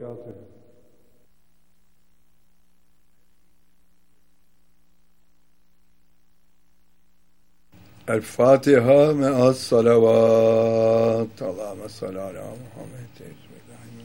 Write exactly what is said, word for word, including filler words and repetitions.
وبركاته. الفاتحة مع الصلوات. اللهم صل على محمد.